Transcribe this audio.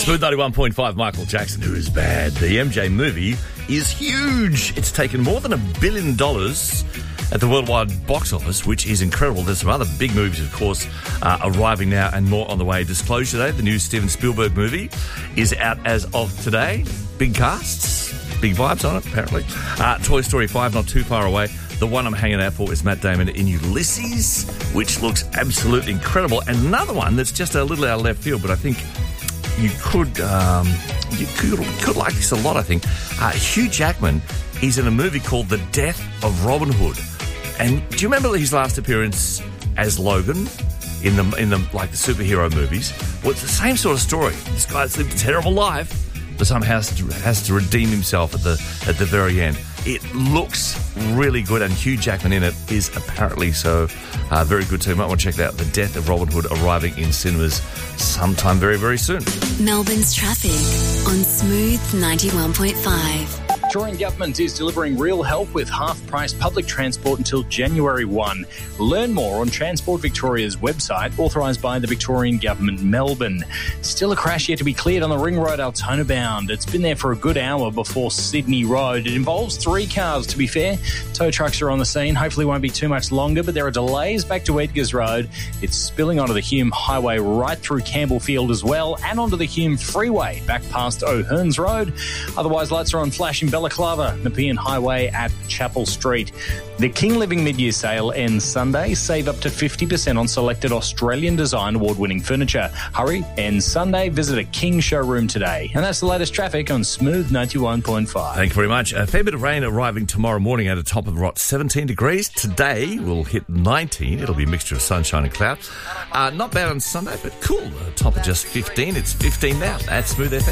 Smooth 91.5, Michael Jackson, who is bad. The MJ movie is huge. It's taken more than $1 billion at the worldwide box office, which is incredible. There's some other big movies, of course, arriving now and more on the way. Disclosure Day, the new Steven Spielberg movie, is out as of today. Big casts, big vibes on it, apparently. Toy Story 5, not too far away. The one I'm hanging out for is Matt Damon in Ulysses, which looks absolutely incredible. And another one that's just a little out of left field, but I think you could like this a lot, I think. Hugh Jackman is in a movie called The Death of Robin Hood. And do you remember his last appearance as Logan in the superhero movies? Well, it's the same sort of story. This guy's lived a terrible life, but somehow has to redeem himself at the very end. It looks really good, and Hugh Jackman in it is apparently so very good too. You might want to check it out. The Death of Robin Hood arriving in cinemas sometime very, very soon. Melbourne's traffic on Smooth 91.5. Victorian Government is delivering real help with half-price public transport until January 1. Learn more on Transport Victoria's website, authorised by the Victorian Government, Melbourne. Still a crash yet to be cleared on the Ring Road Altona bound. It's been there for a good hour before Sydney Road. It involves 3 cars, to be fair. Tow trucks are on the scene. Hopefully won't be too much longer, but there are delays back to Edgars Road. It's spilling onto the Hume Highway right through Campbellfield as well, and onto the Hume Freeway back past O'Hearns Road. Otherwise, lights are on flash in Balaclava, Nepean Highway at Chapel Street. The King Living mid-year sale ends Sunday. Save up to 50% on selected Australian design award-winning furniture. Hurry, ends Sunday. Visit a King showroom today. And that's the latest traffic on Smooth 91.5. Thank you very much. A fair bit of rain arriving tomorrow morning at a top of 17 degrees. Today we'll hit 19. It'll be a mixture of sunshine and cloud. Not bad on Sunday, but cool. A top of just 15. It's 15 now. That's Smooth FM.